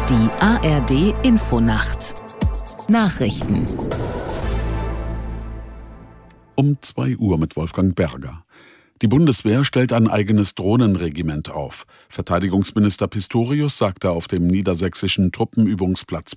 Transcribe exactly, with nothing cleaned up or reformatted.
Die A R D Infonacht Nachrichten Um zwei Uhr mit Wolfgang Berger. Die Bundeswehr stellt ein eigenes Drohnenregiment auf. Verteidigungsminister Pistorius sagte auf dem niedersächsischen Truppenübungsplatz